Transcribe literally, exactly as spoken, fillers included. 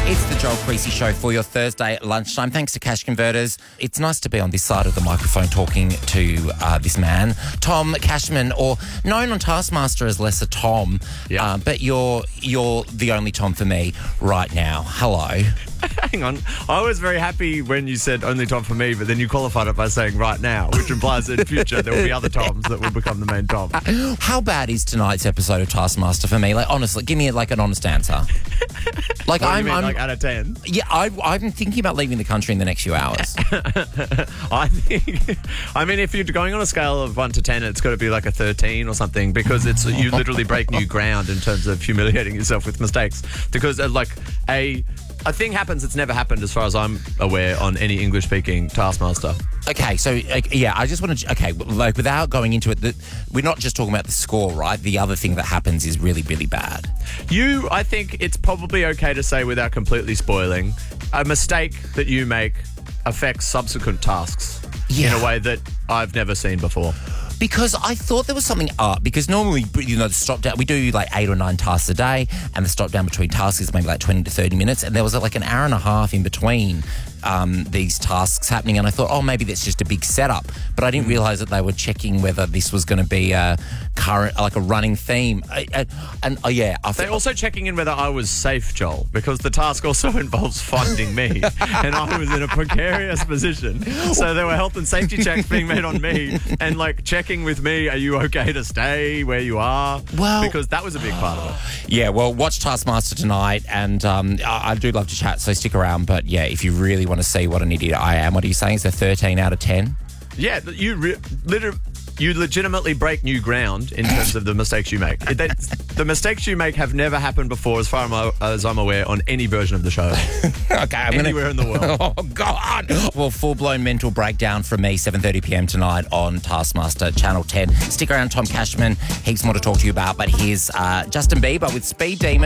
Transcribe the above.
It's the Joel Creasy Show for your Thursday at lunchtime. Thanks to Cash Converters. It's nice to be on this side of the microphone talking to uh, this man, Tom Cashman, or known on Taskmaster as Lesser Tom. Yeah. Uh, but you're you're the only Tom for me right now. Hello. Hang on. I was very happy when you said only Tom for me, but then you qualified it by saying right now, which implies in future there will be other Toms that will become the main Tom. How bad is tonight's episode of Taskmaster for me? Like, honestly, give me like an honest answer. Like, What do I'm, you mean, I'm like out of ten? yeah, I, I'm thinking about leaving the country in the next few hours. I think, I mean, if you're going on a scale of one to ten, it's got to be like a thirteen or something, because it's you literally break new ground in terms of humiliating yourself with mistakes. Because uh, like a a thing happens that's never happened, as far as I'm aware, on any English-speaking Taskmaster. Okay, so uh, yeah, I just want to. Okay, like without going into it, the, we're not just talking about the score, right? The other thing that happens is really, really bad. You, I think it's probably okay to say, without completely spoiling, a mistake that you make affects subsequent tasks Yeah. in a way that I've never seen before. Because I thought there was something up. Because normally, you know, the stop down, we do like eight or nine tasks a day, and the stop down between tasks is maybe like twenty to thirty minutes, and there was like an hour and a half in between um, these tasks happening, and I thought, oh, maybe that's just a big setup. But I didn't realise that they were checking whether this was going to be a current, like a running theme. I, I, and oh yeah, I They're also checking in whether I was safe, Joel, because the task also involves finding me, and I was in a precarious position. So there were health and safety checks being made on me, and like checking with me, are you okay to stay where you are? Well- because that was a big part of it. Yeah, well, watch Taskmaster tonight, and um, I, I do love to chat, so stick around. But yeah, if you really want to see what an idiot I am, what are you saying? Is a thirteen out of ten? Yeah, you re- literally. You legitimately break new ground in terms of the mistakes you make. It- that- the mistakes you make have never happened before, as far as I'm aware, on any version of the show. Okay, I'm Anywhere gonna... in the world. Oh, God. Well, full-blown mental breakdown from me, seven thirty p.m. tonight on Taskmaster Channel ten. Stick around, Tom Cashman. Heaps more to talk to you about, but here's uh, Justin Bieber with Speed Demon.